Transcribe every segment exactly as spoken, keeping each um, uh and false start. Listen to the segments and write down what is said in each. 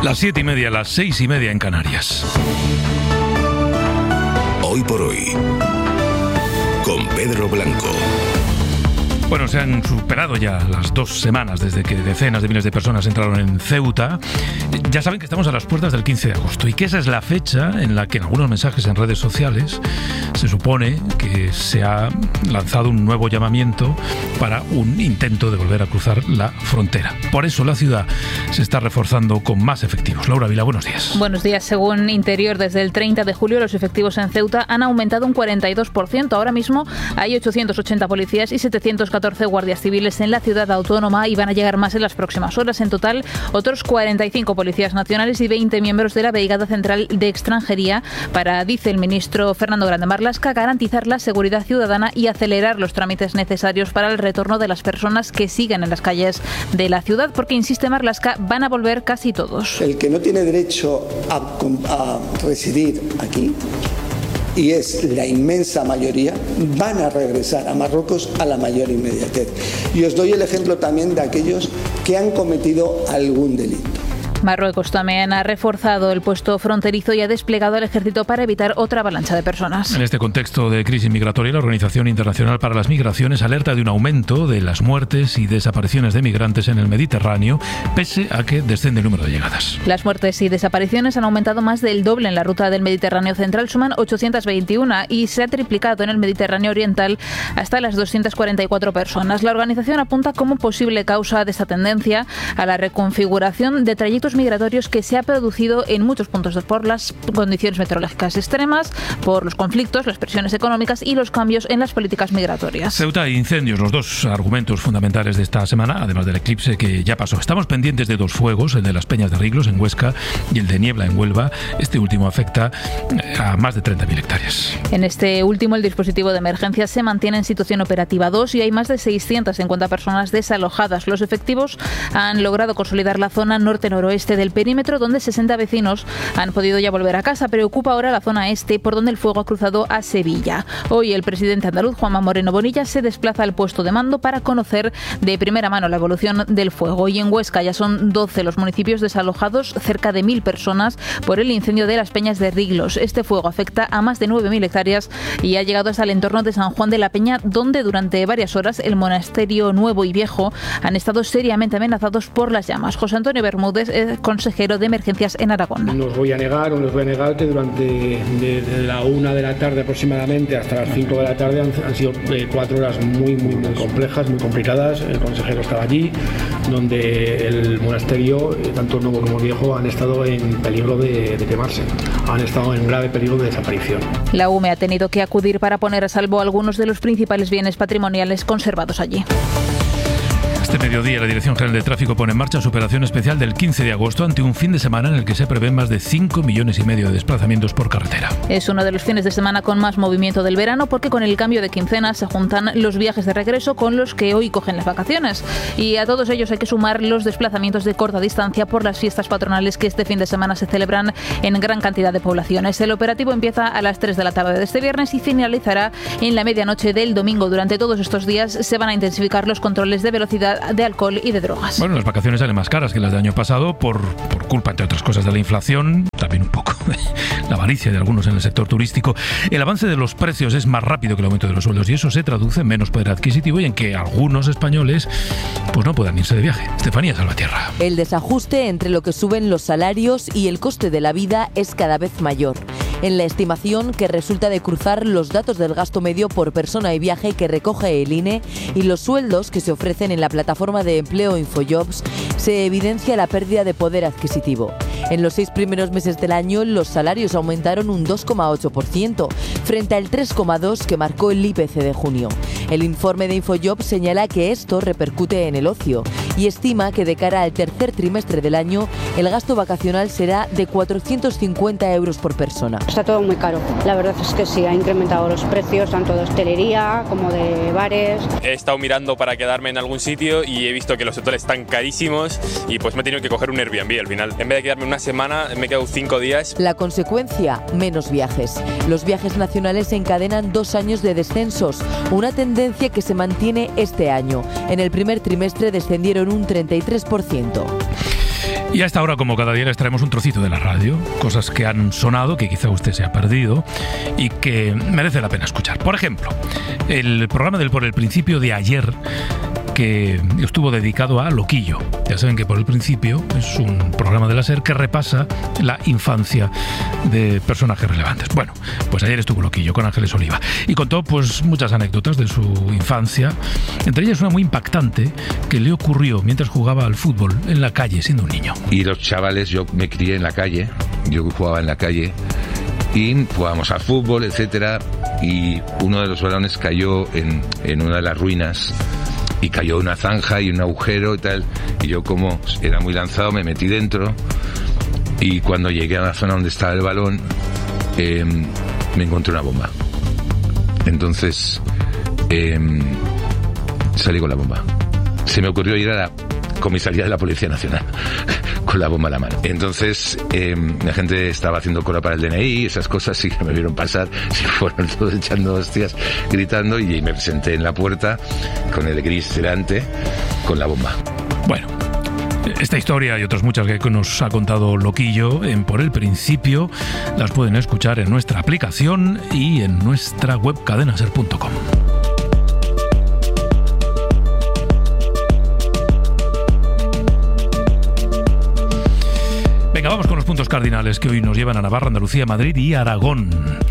Las siete y media, las seis y media en Canarias. Hoy por hoy, con Pedro Blanco. Bueno, se han superado ya las dos semanas desde que decenas de miles de personas entraron en Ceuta. Ya saben que estamos a las puertas del quince de agosto y que esa es la fecha en la que en algunos mensajes en redes sociales se supone que se ha lanzado un nuevo llamamiento para un intento de volver a cruzar la frontera. Por eso la ciudad se está reforzando con más efectivos. Laura Vila, buenos días. Buenos días. Según Interior, desde el treinta de julio los efectivos en Ceuta han aumentado un cuarenta y dos por ciento. Ahora mismo hay ochocientos ochenta policías y setecientos catorce guardias civiles en la ciudad autónoma y van a llegar más en las próximas horas. En total, otros cuarenta y cinco policías nacionales y veinte miembros de la Brigada Central de Extranjería para, dice el ministro Fernando Grande Marlaska, garantizar la seguridad ciudadana y acelerar los trámites necesarios para el retorno de las personas que siguen en las calles de la ciudad, porque, insiste Marlaska, van a volver casi todos. El que no tiene derecho a, a residir aquí, y es la inmensa mayoría, van a regresar a Marruecos a la mayor inmediatez. Y os doy el ejemplo también de aquellos que han cometido algún delito. Marruecos también ha reforzado el puesto fronterizo y ha desplegado al ejército para evitar otra avalancha de personas. En este contexto de crisis migratoria, la Organización Internacional para las Migraciones alerta de un aumento de las muertes y desapariciones de migrantes en el Mediterráneo, pese a que desciende el número de llegadas. Las muertes y desapariciones han aumentado más del doble en la ruta del Mediterráneo central, suman ochocientas veintiuna y se ha triplicado en el Mediterráneo oriental hasta las doscientas cuarenta y cuatro personas. La organización apunta como posible causa de esta tendencia a la reconfiguración de trayectos migratorios que se ha producido en muchos puntos por las condiciones meteorológicas extremas, por los conflictos, las presiones económicas y los cambios en las políticas migratorias. Ceuta e incendios, los dos argumentos fundamentales de esta semana, además del eclipse que ya pasó. Estamos pendientes de dos fuegos, el de las Peñas de Riglos en Huesca y el de Niebla en Huelva. Este último afecta a más de treinta mil hectáreas. En este último, el dispositivo de emergencia se mantiene en situación operativa dos y hay más de seiscientas cincuenta personas desalojadas. Los efectivos han logrado consolidar la zona norte-noroeste del perímetro, donde sesenta vecinos han podido ya volver a casa. Preocupa ahora la zona este, por donde el fuego ha cruzado a Sevilla. Hoy el presidente andaluz, Juanma Moreno Bonilla, se desplaza al puesto de mando para conocer de primera mano la evolución del fuego. Y en Huesca ya son doce los municipios desalojados, cerca de mil personas, por el incendio de las Peñas de Riglos. Este fuego afecta a más de nueve mil hectáreas y ha llegado hasta el entorno de San Juan de la Peña, donde durante varias horas el monasterio nuevo y viejo han estado seriamente amenazados por las llamas. José Antonio Bermúdez es consejero de emergencias en Aragón. No os voy a negar, o no os voy a negar que durante de, de la una de la tarde aproximadamente hasta las cinco de la tarde han, han sido eh, cuatro horas muy, muy, muy complejas, muy complicadas. El consejero estaba allí, donde el monasterio, eh, tanto nuevo como viejo, han estado en peligro de, de quemarse, han estado en grave peligro de desaparición. La U M E ha tenido que acudir para poner a salvo algunos de los principales bienes patrimoniales conservados allí. Este mediodía la Dirección General de Tráfico pone en marcha su operación especial del quince de agosto ante un fin de semana en el que se prevén más de cinco millones y medio de desplazamientos por carretera. Es uno de los fines de semana con más movimiento del verano, porque con el cambio de quincena se juntan los viajes de regreso con los que hoy cogen las vacaciones. Y a todos ellos hay que sumar los desplazamientos de corta distancia por las fiestas patronales que este fin de semana se celebran en gran cantidad de poblaciones. El operativo empieza a las tres de la tarde de este viernes y finalizará en la medianoche del domingo. Durante todos estos días se van a intensificar los controles de velocidad, de alcohol y de drogas. Bueno, las vacaciones salen más caras que las del año pasado por, por culpa, entre otras cosas, de la inflación, también un poco de la avaricia de algunos en el sector turístico. El avance de los precios es más rápido que el aumento de los sueldos y eso se traduce en menos poder adquisitivo y en que algunos españoles pues no puedan irse de viaje. Estefanía Salvatierra. El desajuste entre lo que suben los salarios y el coste de la vida es cada vez mayor. En la estimación que resulta de cruzar los datos del gasto medio por persona y viaje que recoge el I N E y los sueldos que se ofrecen en la plataforma de empleo InfoJobs, se evidencia la pérdida de poder adquisitivo. En los seis primeros meses del año, los salarios aumentaron un dos coma ocho por ciento, frente al tres coma dos por ciento que marcó el I P C de junio. El informe de InfoJobs señala que esto repercute en el ocio y estima que de cara al tercer trimestre del año, el gasto vacacional será de cuatrocientos cincuenta euros por persona. Está todo muy caro. La verdad es que sí, ha incrementado los precios tanto de hostelería como de bares. He estado mirando para quedarme en algún sitio y he visto que los hoteles están carísimos y pues me he tenido que coger un Airbnb al final. En vez de quedarme una semana, me he quedado cinco días. La consecuencia, menos viajes. Los viajes nacionales encadenan dos años de descensos, una tendencia que se mantiene este año. En el primer trimestre descendieron un treinta y tres por ciento. Y a esta hora, como cada día, les traemos un trocito de la radio, cosas que han sonado, que quizá usted se ha perdido y que merece la pena escuchar. Por ejemplo, el programa del Por el Principio de ayer, que estuvo dedicado a Loquillo. Ya saben que Por el Principio es un programa de la SER que repasa la infancia de personajes relevantes. Bueno, pues ayer estuvo Loquillo con Ángeles Oliva y contó pues muchas anécdotas de su infancia, entre ellas una muy impactante que le ocurrió mientras jugaba al fútbol en la calle siendo un niño. Y los chavales, yo me crié en la calle, yo jugaba en la calle y jugábamos al fútbol, etcétera, y uno de los balones cayó en, en una de las ruinas y cayó una zanja y un agujero y tal, y yo, como era muy lanzado, me metí dentro, y cuando llegué a la zona donde estaba el balón eh, me encontré una bomba. Entonces eh, salí con la bomba. Se me ocurrió ir a la comisaría de la Policía Nacional con la bomba en la mano. Entonces eh, la gente estaba haciendo cola para el D N I, esas cosas, y que me vieron pasar, se fueron todos echando hostias, gritando, y me presenté en la puerta con el gris delante, con la bomba. Bueno, esta historia y otras muchas que nos ha contado Loquillo en Por el Principio las pueden escuchar en nuestra aplicación y en nuestra web cadena ser punto com. Venga, vamos con los puntos cardinales que hoy nos llevan a Navarra, Andalucía, Madrid y Aragón.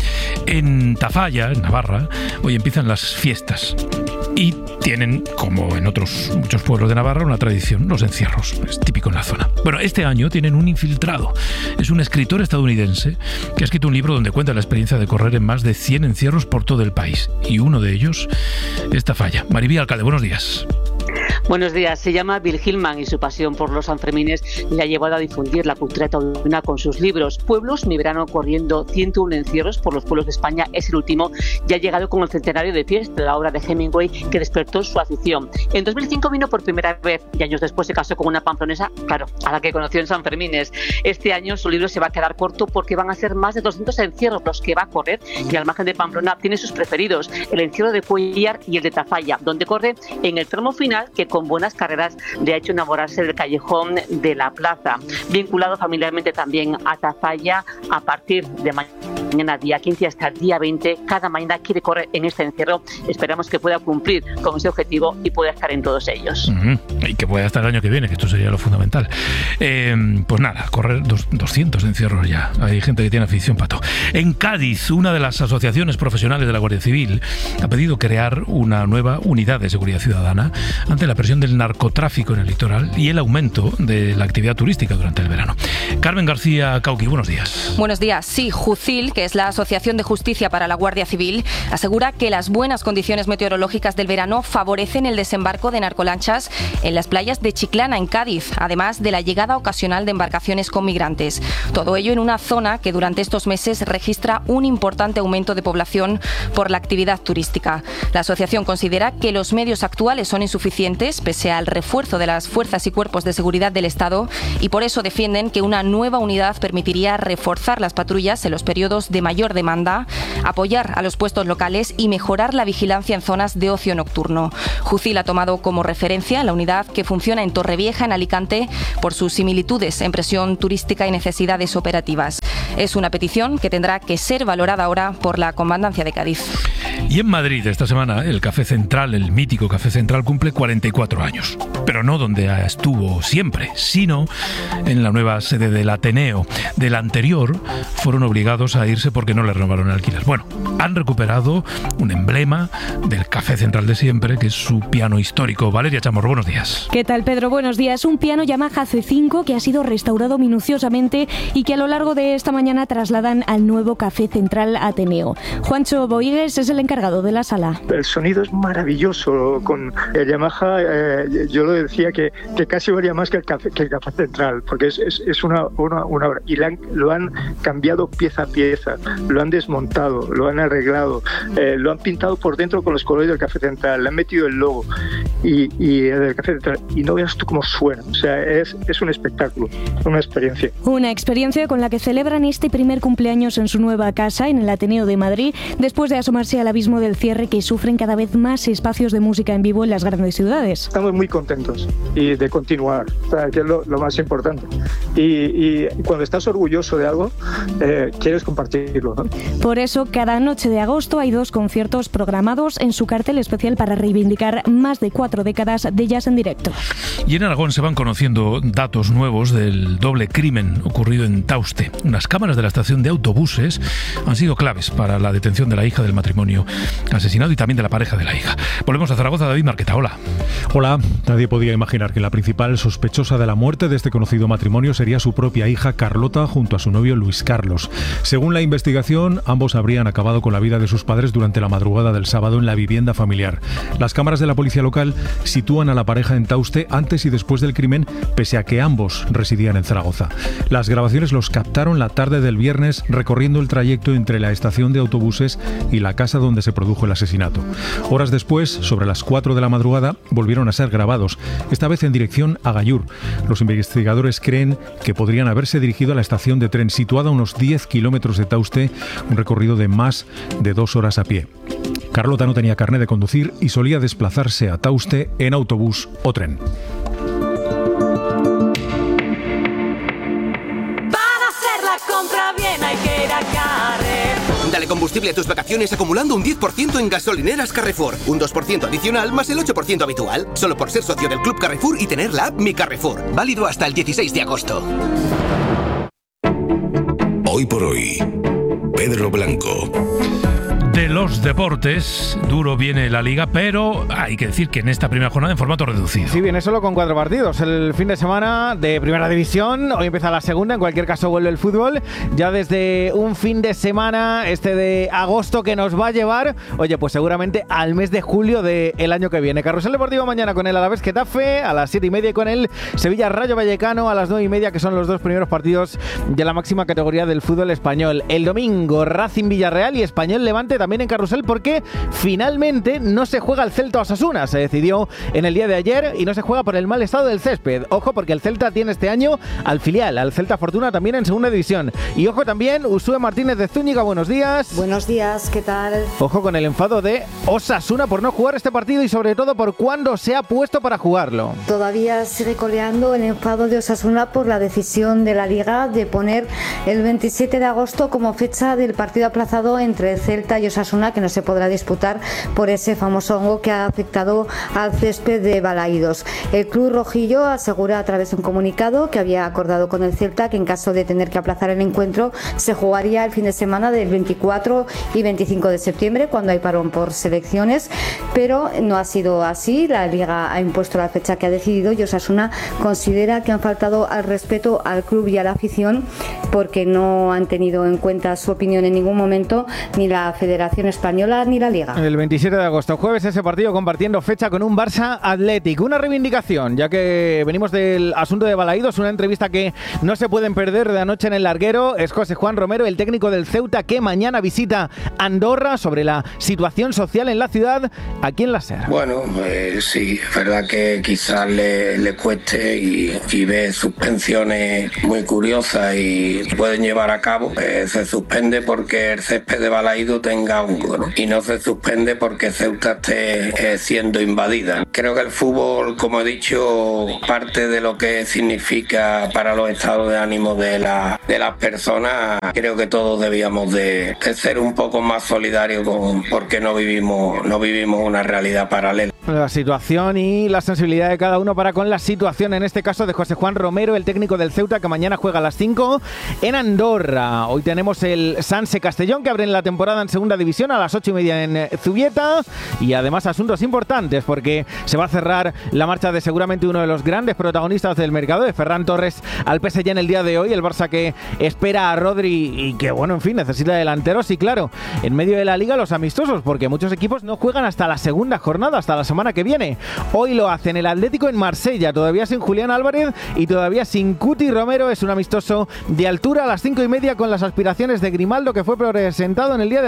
En Tafalla, en Navarra, hoy empiezan las fiestas. Y tienen, como en otros muchos pueblos de Navarra, una tradición, los encierros. Es típico en la zona. Bueno, este año tienen un infiltrado. Es un escritor estadounidense que ha escrito un libro donde cuenta la experiencia de correr en más de cien encierros por todo el país. Y uno de ellos es Tafalla. Maribí, alcalde, buenos días. Buenos días. Se llama Bill Hillman y su pasión por los Sanfermines le ha llevado a difundir la cultura taurina con sus libros. Pueblos, mi verano corriendo ciento uno encierros por los pueblos de España es el último y ha llegado con el centenario de fiesta, la obra de Hemingway que despertó su afición. En dos mil cinco vino por primera vez y años después se casó con una pamplonesa, claro, a la que conoció en Sanfermines. Este año su libro se va a quedar corto porque van a ser más de doscientos encierros los que va a correr, y al margen de Pamplona tiene sus preferidos, el encierro de Cuellar y el de Tafalla, donde corre en el tramo final que con buenas carreras le ha hecho enamorarse del callejón de la plaza. Vinculado familiarmente también a Tafalla, a partir de mañana día quince hasta el día veinte, cada mañana quiere correr en este encierro. Esperamos que pueda cumplir con ese objetivo y pueda estar en todos ellos. Uh-huh. Y que pueda estar el año que viene, que esto sería lo fundamental. Eh, pues nada, correr dos, doscientos encierros ya. Hay gente que tiene afición, Pato. En Cádiz, una de las asociaciones profesionales de la Guardia Civil ha pedido crear una nueva unidad de seguridad ciudadana ante la presión del narcotráfico en el litoral y el aumento de la actividad turística durante el verano. Carmen García Cauqui, buenos días. Buenos días. Sí, Jucil, que es la Asociación de Justicia para la Guardia Civil, asegura que las buenas condiciones meteorológicas del verano favorecen el desembarco de narcolanchas en las playas de Chiclana, en Cádiz, además de la llegada ocasional de embarcaciones con migrantes. Todo ello en una zona que durante estos meses registra un importante aumento de población por la actividad turística. La asociación considera que los medios actuales son insuficientes, pese al refuerzo de las fuerzas y cuerpos de seguridad del Estado, y por eso defienden que una nueva unidad permitiría reforzar las patrullas en los periodos de mayor demanda, apoyar a los puestos locales y mejorar la vigilancia en zonas de ocio nocturno. Jucil ha tomado como referencia la unidad que funciona en Torrevieja, en Alicante, por sus similitudes en presión turística y necesidades operativas. Es una petición que tendrá que ser valorada ahora por la Comandancia de Cádiz. Y en Madrid, esta semana, el Café Central, el mítico Café Central, cumple cuarenta y cuatro años. Pero no donde estuvo siempre, sino en la nueva sede del Ateneo. Del anterior fueron obligados a irse porque no le renovaron el alquiler. Bueno, han recuperado un emblema del Café Central de siempre, que es su piano histórico. Valeria Chamorro, buenos días. ¿Qué tal, Pedro? Buenos días. Un piano Yamaha C cinco que ha sido restaurado minuciosamente y que a lo largo de esta mañana trasladan al nuevo Café Central Ateneo. Juancho Boigues es el encargado de la sala. El sonido es maravilloso. Con el Yamaha, eh, yo lo decía que, que casi valía más que el Café, que el Café Central, porque es, es, es una, una, una obra. Y la han, lo han cambiado pieza a pieza, lo han desmontado, lo han arreglado, eh, lo han pintado por dentro con los colores del Café Central, le han metido el logo y, y el del Café Central, y no veas tú cómo suena, o sea, es, es un espectáculo, una experiencia. Una experiencia con la que celebran este primer cumpleaños en su nueva casa, en el Ateneo de Madrid, después de asomarse al abismo del cierre que sufren cada vez más espacios de música en vivo en las grandes ciudades. Estamos muy contentos y de continuar, o sea, que es lo, lo más importante. Y, y cuando estás orgulloso de algo, eh, quieres compartirlo, ¿no? Por eso, cada noche de agosto hay dos conciertos programados en su cartel especial para reivindicar más de cuatro décadas de jazz en directo. Y en Aragón se van conociendo datos nuevos del doble crimen ocurrido en Tauste. Unas cámaras de la estación de autobuses han sido claves para la detención de la hija del matrimonio asesinado y también de la pareja de la hija. Volvemos a Zaragoza. David Marqueta, hola. Hola. Nadie podía imaginar que la principal sospechosa de la muerte de este conocido matrimonio sería su propia hija Carlota junto a su novio Luis Carlos. Según la investigación, ambos habrían acabado con la vida de sus padres durante la madrugada del sábado en la vivienda familiar. Las cámaras de la policía local sitúan a la pareja en Tauste antes y después del crimen, pese a que ambos residían en Zaragoza. Las grabaciones los captaron la tarde del viernes recorriendo el trayecto entre la estación de autobuses y la casa donde se produjo el asesinato. Horas después, sobre las cuatro de la madrugada, volvieron a ser grabados, esta vez en dirección a Gallur. Los investigadores creen que podrían haberse dirigido a la estación de tren situada a unos diez kilómetros de Tauste, un recorrido de más de dos horas a pie. Carlota no tenía carné de conducir y solía desplazarse a Tauste en autobús o tren. Dale combustible a tus vacaciones acumulando un diez por ciento en gasolineras Carrefour. Un dos por ciento adicional más el ocho por ciento habitual. Solo por ser socio del Club Carrefour y tener la app Mi Carrefour. Válido hasta el dieciséis de agosto. Hoy por hoy, Pedro Blanco. De los deportes, duro viene la Liga, pero hay que decir que en esta primera jornada en formato reducido. Sí, viene solo con cuatro partidos. El fin de semana de Primera División, hoy empieza la segunda, en cualquier caso vuelve el fútbol. Ya desde un fin de semana, este de agosto, que nos va a llevar, oye, pues seguramente al mes de julio del año que viene. Carrusel Deportivo mañana con el Alavés Getafe, a las siete y media, y con el Sevilla Rayo Vallecano a las nueve y media, que son los dos primeros partidos de la máxima categoría del fútbol español. El domingo, Racing Villarreal y Español Levante también en Carrusel, porque finalmente no se juega el Celta Osasuna. Se decidió en el día de ayer y no se juega por el mal estado del césped. Ojo, porque el Celta tiene este año al filial, al Celta Fortuna, también en segunda división. Y ojo también, Usue Martínez de Zúñiga, buenos días. Buenos días, ¿qué tal? Ojo con el enfado de Osasuna por no jugar este partido y sobre todo por cuándo se ha puesto para jugarlo. Todavía sigue coleando el enfado de Osasuna por la decisión de la Liga de poner el veintisiete de agosto como fecha del partido aplazado entre el Celta y Osasuna, que no se podrá disputar por ese famoso hongo que ha afectado al césped de Balaídos. El club rojillo asegura a través de un comunicado que había acordado con el Celta que en caso de tener que aplazar el encuentro se jugaría el fin de semana del veinticuatro y veinticinco de septiembre, cuando hay parón por selecciones, pero no ha sido así. La Liga ha impuesto la fecha que ha decidido y Osasuna considera que han faltado al respeto al club y a la afición porque no han tenido en cuenta su opinión en ningún momento ni la Federación Española ni la Liga. El veintisiete de agosto, jueves, ese partido compartiendo fecha con un Barça Athletic. Una reivindicación, ya que venimos del asunto de Balaídos, una entrevista que no se pueden perder de anoche en el larguero. Es José Juan Romero, el técnico del Ceuta, que mañana visita Andorra, sobre la situación social en la ciudad, aquí en la SER. Bueno, pues sí, es verdad que quizás le, le cueste y, y ve suspensiones muy curiosas y pueden llevar a cabo. Eh, se suspende porque el césped de Balaídos tenga hongo, ¿no? Y no se suspende porque Ceuta esté eh, siendo invadida. Creo que el fútbol, como he dicho, parte de lo que significa para los estados de ánimo de, la, de las personas. Creo que todos debíamos de, de ser un poco más solidarios con, porque no vivimos, no vivimos una realidad paralela. La situación y la sensibilidad de cada uno para con la situación, en este caso de José Juan Romero, el técnico del Ceuta, que mañana juega a las cinco en Andorra. Hoy tenemos el Sanse Castellón, que abre la temporada en segunda división a las ocho y media en Zubieta, y además asuntos importantes porque se va a cerrar la marcha de seguramente uno de los grandes protagonistas del mercado, de Ferran Torres al P S G en el día de hoy. El Barça que espera a Rodri y que, bueno, en fin, necesita delanteros. Y claro, en medio de la Liga los amistosos, porque muchos equipos no juegan hasta la segunda jornada, hasta la semana que viene. Hoy lo hacen el Atlético en Marsella, todavía sin Julián Álvarez y todavía sin Cuti Romero. Es un amistoso de altura a las cinco y media con las aspiraciones de Grimaldo, que fue presentado en el día de ayer.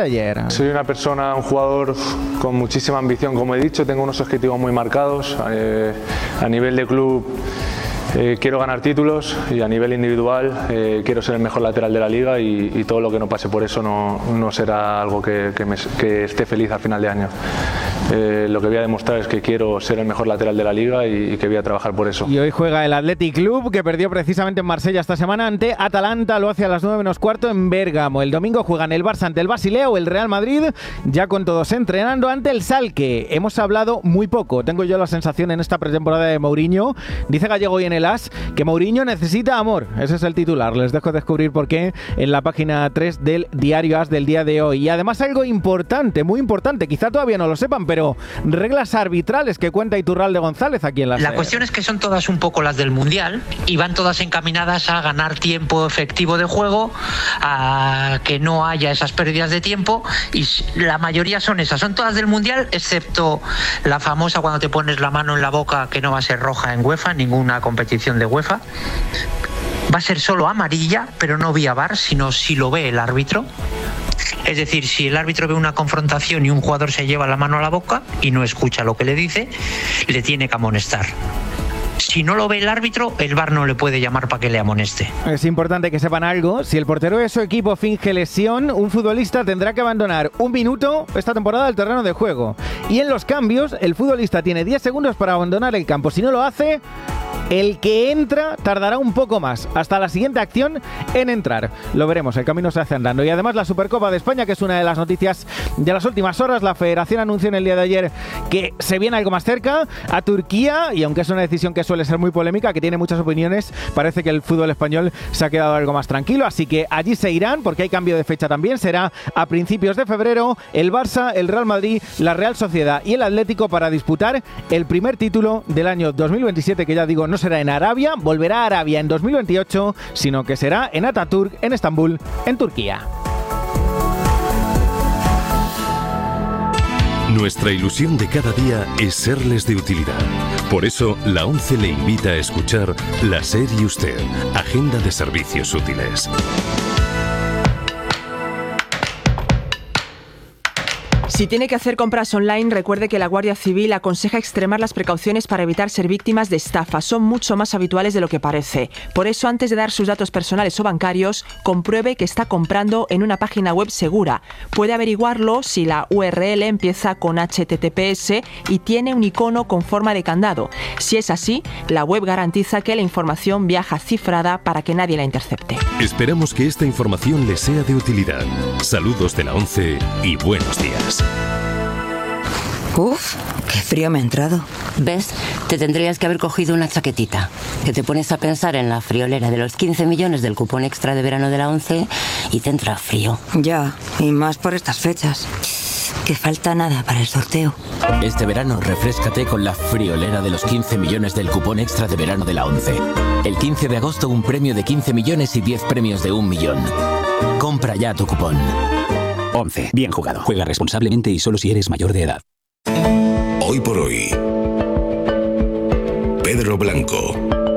Soy una persona, un jugador con muchísima ambición, como he dicho, tengo unos objetivos muy marcados. Eh, a nivel de club eh, quiero ganar títulos y a nivel individual eh, quiero ser el mejor lateral de la liga y, y todo lo que no pase por eso no, no será algo que, que, me, que esté feliz a final de año. Eh, lo que voy a demostrar es que quiero ser el mejor lateral de la liga y, y que voy a trabajar por eso. Y hoy juega el Athletic Club, que perdió precisamente en Marsella esta semana ante Atalanta, lo hace a las nueve menos cuarto en Bérgamo. El domingo juegan el Barça ante el Basilea, el Real Madrid, ya con todos entrenando ante el Schalke. Hemos hablado muy poco, tengo yo la sensación en esta pretemporada de Mourinho. Dice Gallego hoy en el As que Mourinho necesita amor, ese es el titular. Les dejo descubrir por qué en la página tres del diario As del día de hoy. Y además algo importante, muy importante, quizá todavía no lo sepan, pero Pero reglas arbitrales que cuenta Iturralde González aquí en la La cuestión es que son todas un poco las del Mundial y van todas encaminadas a ganar tiempo efectivo de juego, a que no haya esas pérdidas de tiempo, y la mayoría son esas, son todas del Mundial, excepto la famosa cuando te pones la mano en la boca, que no va a ser roja en UEFA, ninguna competición de UEFA. Va a ser solo amarilla, pero no vía V A R, sino si lo ve el árbitro. Es decir, si el árbitro ve una confrontación y un jugador se lleva la mano a la boca y no escucha lo que le dice, le tiene que amonestar. Si no lo ve el árbitro, el V A R no le puede llamar para que le amoneste. Es importante que sepan algo. Si el portero de su equipo finge lesión, un futbolista tendrá que abandonar un minuto esta temporada el terreno de juego. Y en los cambios, el futbolista tiene diez segundos para abandonar el campo. Si no lo hace, el que entra tardará un poco más, hasta la siguiente acción en entrar. Lo veremos, el camino se hace andando. Y además la Supercopa de España, que es una de las noticias de las últimas horas. La Federación anunció en el día de ayer que se viene algo más cerca a Turquía, y aunque es una decisión que suele ser muy polémica, que tiene muchas opiniones, parece que el fútbol español se ha quedado algo más tranquilo, así que allí se irán, porque hay cambio de fecha también. Será a principios de febrero el Barça, el Real Madrid, la Real Sociedad y el Atlético para disputar el primer título del año dos mil veintisiete, que ya digo, no será en Arabia, volverá a Arabia en dos mil veintiocho, sino que será en Ataturk, en Estambul, en Turquía. Nuestra ilusión de cada día es serles de utilidad. Por eso, la ONCE le invita a escuchar La SER y Usted, Agenda de Servicios Útiles. Si tiene que hacer compras online, recuerde que la Guardia Civil aconseja extremar las precauciones para evitar ser víctimas de estafa. Son mucho más habituales de lo que parece. Por eso, antes de dar sus datos personales o bancarios, compruebe que está comprando en una página web segura. Puede averiguarlo si la U R L empieza con H T T P S y tiene un icono con forma de candado. Si es así, la web garantiza que la información viaja cifrada para que nadie la intercepte. Esperamos que esta información les sea de utilidad. Saludos de la ONCE y buenos días. Uf, qué frío me ha entrado. ¿Ves? Te tendrías que haber cogido una chaquetita. Que te pones a pensar en la friolera de los quince millones del cupón extra de verano de la ONCE y te entra frío. Ya, y más por estas fechas. Que falta nada para el sorteo. Este verano refréscate con la friolera de los quince millones del cupón extra de verano de la ONCE. El quince de agosto un premio de quince millones y diez premios de un millón. Compra ya tu cupón. ONCE. Bien jugado. Juega responsablemente y solo si eres mayor de edad. Hoy por hoy, Pedro Blanco.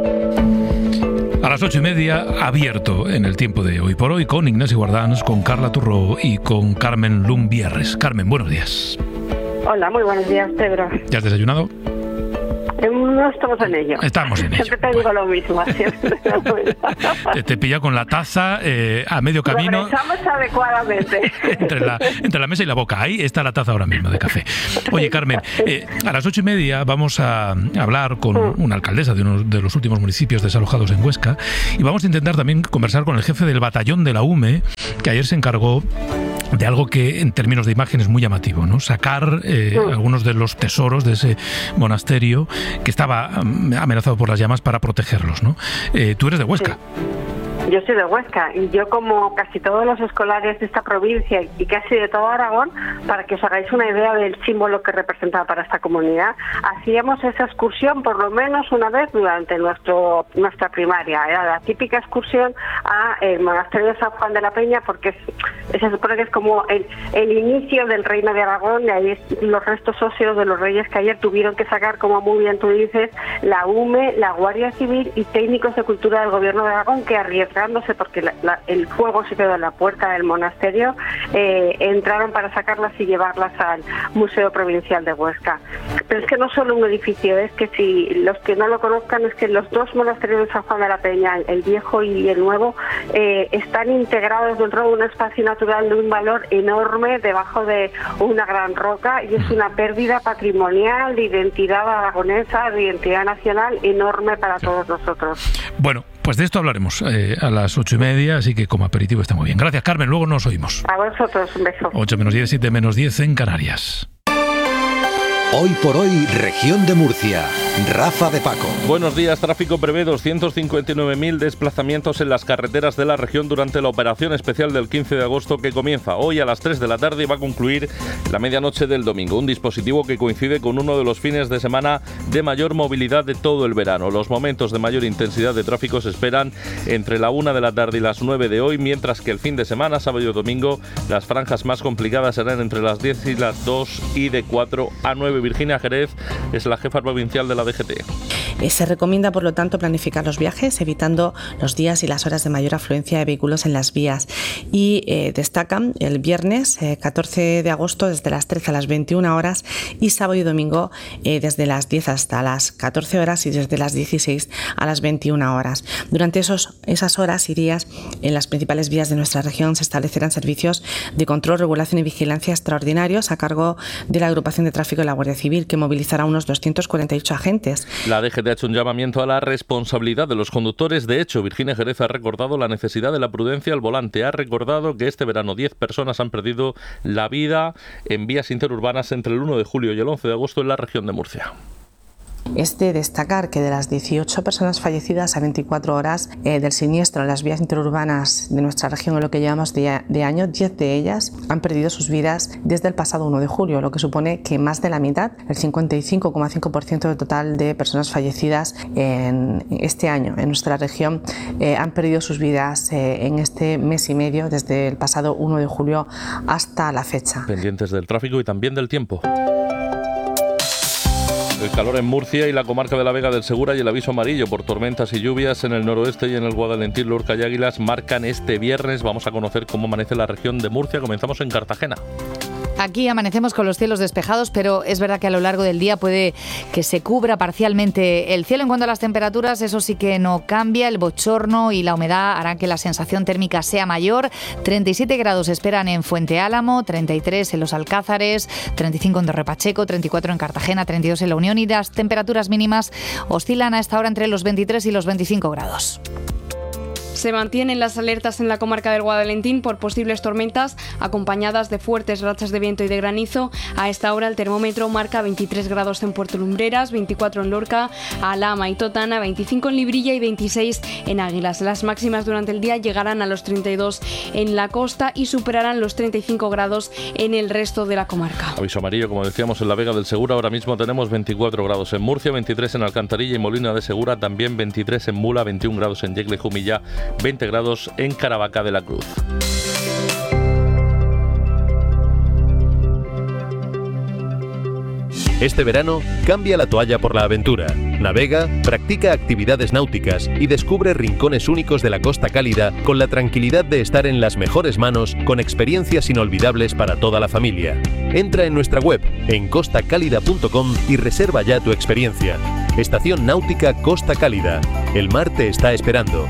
A las ocho y media, abierto en el tiempo de Hoy por Hoy, con Ignacio Guardans, con Carla Turró y con Carmen Lumbierres. Carmen, buenos días. Hola, muy buenos días, Pedro. ¿Ya has desayunado? No estamos en ello. Estamos en ello. Siempre te digo lo mismo. Siempre. te, te pilla con la taza eh, a medio camino. Lo rezamos adecuadamente. entre, la, entre la mesa y la boca. Ahí está la taza ahora mismo de café. Oye, Carmen, eh, a las ocho y media vamos a hablar con una alcaldesa de uno de los últimos municipios desalojados en Huesca, y vamos a intentar también conversar con el jefe del batallón de la U M E, que ayer se encargó de algo que en términos de imagen es muy llamativo, ¿no? Sacar eh, sí. algunos de los tesoros de ese monasterio que estaba um, amenazado por las llamas para protegerlos, ¿no? Eh, tú eres de Huesca. Sí. Yo soy de Huesca y yo, como casi todos los escolares de esta provincia y casi de todo Aragón, para que os hagáis una idea del símbolo que representaba para esta comunidad, hacíamos esa excursión por lo menos una vez durante nuestro nuestra primaria. Era la típica excursión a el monasterio de San Juan de la Peña, porque es, se supone que es como el, el inicio del reino de Aragón, y ahí es los restos óseos de los reyes que ayer tuvieron que sacar, como muy bien tú dices, la U M E, la Guardia Civil y técnicos de cultura del gobierno de Aragón, que arriesgaron arriesgándose porque la, la, el fuego se quedó en la puerta del monasterio, eh, entraron para sacarlas y llevarlas al Museo Provincial de Huesca. Pero es que no solo un edificio, es que si los que no lo conozcan, es que los dos monasterios de San Juan de la Peña, el viejo y el nuevo, eh, están integrados dentro de un espacio natural de un valor enorme debajo de una gran roca, y es una pérdida patrimonial, de identidad aragonesa, de identidad nacional enorme para todos nosotros. Bueno, pues de esto hablaremos eh, a las ocho y media, así que como aperitivo está muy bien. Gracias, Carmen, luego nos oímos. A vosotros, un beso. ocho menos diez, siete menos diez en Canarias. Hoy por hoy, región de Murcia. Rafa de Paco. Buenos días. Tráfico prevé doscientos cincuenta y nueve mil desplazamientos en las carreteras de la región durante la operación especial del quince de agosto, que comienza hoy a las tres de la tarde y va a concluir la medianoche del domingo. Un dispositivo que coincide con uno de los fines de semana de mayor movilidad de todo el verano. Los momentos de mayor intensidad de tráfico se esperan entre la una de la tarde y las nueve de hoy, mientras que el fin de semana, sábado y domingo, las franjas más complicadas serán entre las diez y las dos y de cuatro a nueve. Virginia Jerez es la jefa provincial de la D G T. Se recomienda, por lo tanto, planificar los viajes evitando los días y las horas de mayor afluencia de vehículos en las vías. Y eh, destacan el viernes eh, catorce de agosto desde las trece a las veintiuna horas y sábado y domingo eh, desde las diez hasta las catorce horas y desde las dieciséis a las veintiuna horas. Durante esos, esas horas y días en las principales vías de nuestra región se establecerán servicios de control, regulación y vigilancia extraordinarios a cargo de la Agrupación de Tráfico de la Guardia Civil, que movilizará unos doscientos cuarenta y ocho agentes. La D G T ha hecho un llamamiento a la responsabilidad de los conductores. De hecho, Virginia Jerez ha recordado la necesidad de la prudencia al volante. Ha recordado que este verano diez personas han perdido la vida en vías interurbanas entre el uno de julio y el once de agosto en la región de Murcia. Es de destacar que de las dieciocho personas fallecidas a veinticuatro horas eh, del siniestro en las vías interurbanas de nuestra región en lo que llevamos de, de año, diez de ellas han perdido sus vidas desde el pasado uno de julio, lo que supone que más de la mitad, el cincuenta y cinco coma cinco por ciento del total de personas fallecidas en este año en nuestra región eh, han perdido sus vidas eh, en este mes y medio, desde el pasado uno de julio hasta la fecha. Pendientes del tráfico y también del tiempo. El calor en Murcia y la comarca de la Vega del Segura y el aviso amarillo por tormentas y lluvias en el noroeste y en el Guadalentín, Lorca y Águilas marcan este viernes. Vamos a conocer cómo amanece la región de Murcia. Comenzamos en Cartagena. Aquí amanecemos con los cielos despejados, pero es verdad que a lo largo del día puede que se cubra parcialmente el cielo. En cuanto a las temperaturas, eso sí que no cambia. El bochorno y la humedad harán que la sensación térmica sea mayor. treinta y siete grados esperan en Fuente Álamo, treinta y tres en Los Alcázares, treinta y cinco en Torre Pacheco, treinta y cuatro en Cartagena, treinta y dos en La Unión, y las temperaturas mínimas oscilan a esta hora entre los veintitrés y los veinticinco grados. Se mantienen las alertas en la comarca del Guadalentín por posibles tormentas acompañadas de fuertes rachas de viento y de granizo. A esta hora el termómetro marca veintitrés grados en Puerto Lumbreras, veinticuatro en Lorca, Alhama y Totana, veinticinco en Librilla y veintiséis en Águilas. Las máximas durante el día llegarán a los treinta y dos en la costa y superarán los treinta y cinco grados en el resto de la comarca. Aviso amarillo, como decíamos, en la Vega del Segura. Ahora mismo tenemos veinticuatro grados en Murcia, veintitrés en Alcantarilla y Molina de Segura, también veintitrés en Mula, veintiún grados en Yegle y Jumilla, veinte grados en Caravaca de la Cruz. Este verano, cambia la toalla por la aventura. Navega, practica actividades náuticas y descubre rincones únicos de la Costa Cálida con la tranquilidad de estar en las mejores manos, con experiencias inolvidables para toda la familia. Entra en nuestra web en costa cálida punto com y reserva ya tu experiencia. Estación Náutica Costa Cálida. El mar te está esperando.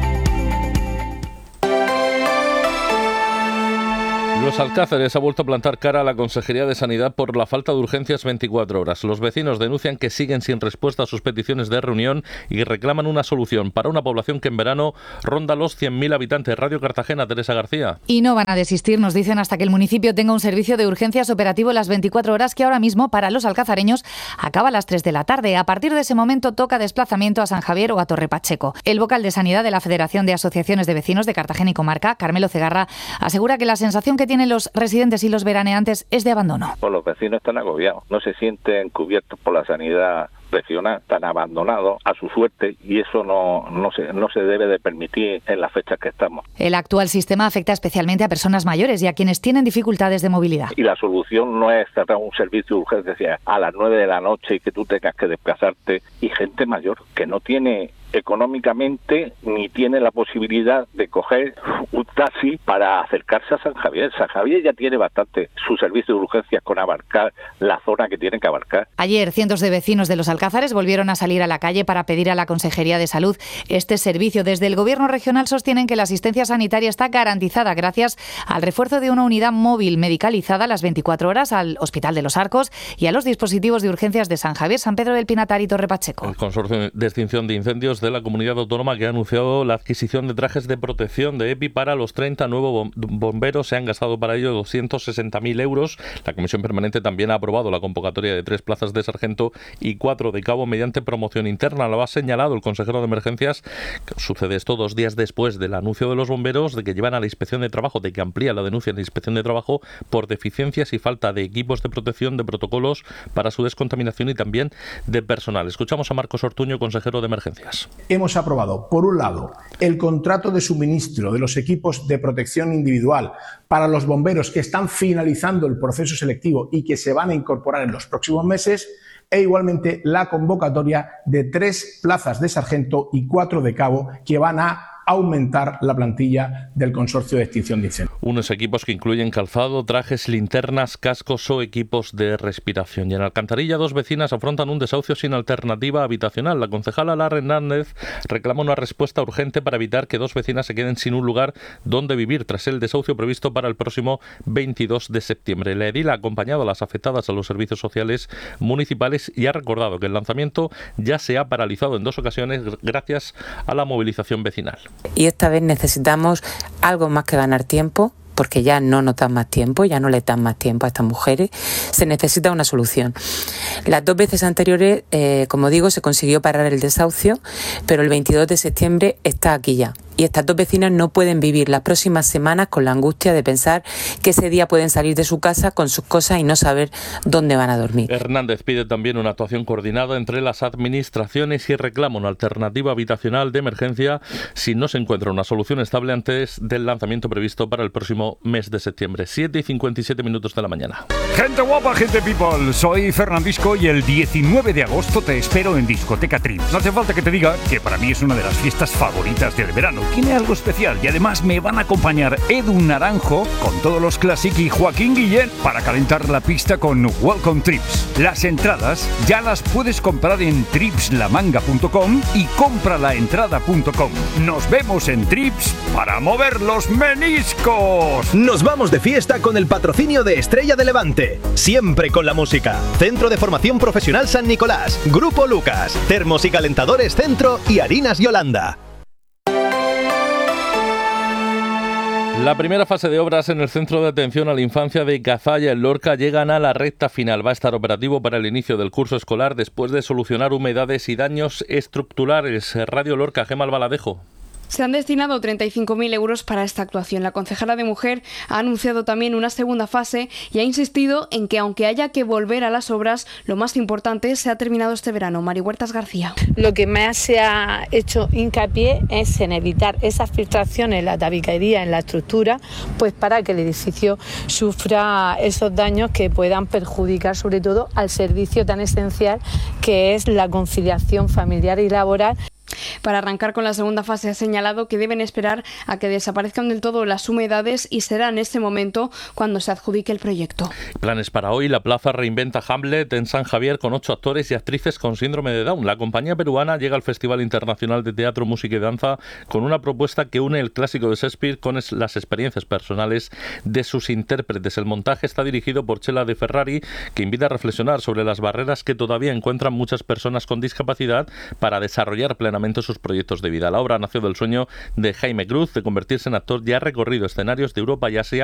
Los Alcázares ha vuelto a plantar cara a la Consejería de Sanidad por la falta de urgencias veinticuatro horas. Los vecinos denuncian que siguen sin respuesta a sus peticiones de reunión y reclaman una solución para una población que en verano ronda los cien mil habitantes. Radio Cartagena, Teresa García. Y no van a desistir, nos dicen, hasta que el municipio tenga un servicio de urgencias operativo las veinticuatro horas, que ahora mismo para los alcazareños acaba a las tres de la tarde. A partir de ese momento toca desplazamiento a San Javier o a Torre Pacheco. El vocal de Sanidad de la Federación de Asociaciones de Vecinos de Cartagena y Comarca, Carmelo Cegarra, asegura que la sensación que tienen los residentes y los veraneantes es de abandono. Pues los vecinos están agobiados, no se sienten cubiertos por la sanidad regional, están abandonados a su suerte y eso no, no, se, no se debe de permitir en las fechas que estamos. El actual sistema afecta especialmente a personas mayores y a quienes tienen dificultades de movilidad. Y la solución no es cerrar un servicio de urgencia a las nueve de la noche y que tú tengas que desplazarte, y gente mayor que no tiene económicamente ni tiene la posibilidad de coger un taxi para acercarse a San Javier. San Javier ya tiene bastante su servicio de urgencias con abarcar la zona que tienen que abarcar. Ayer, cientos de vecinos de Los Alcázares volvieron a salir a la calle para pedir a la Consejería de Salud este servicio. Desde el Gobierno regional sostienen que la asistencia sanitaria está garantizada gracias al refuerzo de una unidad móvil medicalizada las veinticuatro horas al Hospital de Los Arcos y a los dispositivos de urgencias de San Javier, San Pedro del Pinatar y Torre Pacheco. El Consorcio de Extinción de Incendios de la Comunidad Autónoma, que ha anunciado la adquisición de trajes de protección de EPI para los treinta nuevos bomberos. Se han gastado para ello doscientos sesenta mil euros. La Comisión Permanente también ha aprobado la convocatoria de tres plazas de sargento y cuatro de cabo mediante promoción interna. Lo ha señalado el consejero de Emergencias. Sucede esto dos días después del anuncio de los bomberos de que llevan a la Inspección de Trabajo, de que amplía la denuncia en la Inspección de Trabajo por deficiencias y falta de equipos de protección, de protocolos para su descontaminación y también de personal. Escuchamos a Marcos Ortuño, consejero de Emergencias. Hemos aprobado, por un lado, el contrato de suministro de los equipos de protección individual para los bomberos que están finalizando el proceso selectivo y que se van a incorporar en los próximos meses, e igualmente la convocatoria de tres plazas de sargento y cuatro de cabo que van a aumentar la plantilla del Consorcio de Extinción de Incendios. Unos equipos que incluyen calzado, trajes, linternas, cascos o equipos de respiración. Y en Alcantarilla, dos vecinas afrontan un desahucio sin alternativa habitacional. La concejala Lara Hernández reclama una respuesta urgente para evitar que dos vecinas se queden sin un lugar donde vivir tras el desahucio previsto para el próximo veintidós de septiembre. La edil ha acompañado a las afectadas a los servicios sociales municipales y ha recordado que el lanzamiento ya se ha paralizado en dos ocasiones gracias a la movilización vecinal. Y esta vez necesitamos algo más que ganar tiempo, porque ya no nos dan más tiempo, ya no les dan más tiempo a estas mujeres. Se necesita una solución. Las dos veces anteriores, eh, como digo, se consiguió parar el desahucio, pero el veintidós de septiembre está aquí ya. Y estas dos vecinas no pueden vivir las próximas semanas con la angustia de pensar que ese día pueden salir de su casa con sus cosas y no saber dónde van a dormir. Hernández pide también una actuación coordinada entre las administraciones y reclama una alternativa habitacional de emergencia si no se encuentra una solución estable antes del lanzamiento previsto para el próximo mes de septiembre. siete y cincuenta y siete minutos de la mañana. Gente guapa, gente people, soy Fernandisco y el diecinueve de agosto te espero en Discoteca Trips. No hace falta que te diga que para mí es una de las fiestas favoritas del verano. Tiene algo especial y además me van a acompañar Edu Naranjo con todos los Classic y Joaquín Guillén para calentar la pista con Welcome Trips. Las entradas ya las puedes comprar en trips la manga punto com y compralaentrada punto com. Nos vemos en Trips para mover los meniscos. Nos vamos de fiesta con el patrocinio de Estrella de Levante. Siempre con la música. Centro de Formación Profesional San Nicolás. Grupo Lucas. Termos y calentadores Centro y Harinas Yolanda. La primera fase de obras en el Centro de Atención a la Infancia de Cazalla, en Lorca, llegan a la recta final. Va a estar operativo para el inicio del curso escolar después de solucionar humedades y daños estructurales. Radio Lorca, Gemma Albaladejo. Se han destinado treinta y cinco mil euros para esta actuación. La concejala de Mujer ha anunciado también una segunda fase y ha insistido en que aunque haya que volver a las obras, lo más importante se ha terminado este verano. Mari Huertas García. Lo que más se ha hecho hincapié es en evitar esas filtraciones en la tabiquería, en la estructura, pues para que el edificio sufra esos daños que puedan perjudicar sobre todo al servicio tan esencial que es la conciliación familiar y laboral. Para arrancar con la segunda fase ha señalado que deben esperar a que desaparezcan del todo las humedades y será en este momento cuando se adjudique el proyecto. Planes para hoy: la plaza reinventa Hamlet en San Javier con ocho actores y actrices con síndrome de Down. La compañía peruana llega al Festival Internacional de Teatro, Música y Danza con una propuesta que une el clásico de Shakespeare con las experiencias personales de sus intérpretes. El montaje está dirigido por Chela de Ferrari, que invita a reflexionar sobre las barreras que todavía encuentran muchas personas con discapacidad para desarrollar plenamente sus proyectos de vida. La obra nació del sueño de Jaime Cruz de convertirse en actor y ha recorrido escenarios de Europa y Asia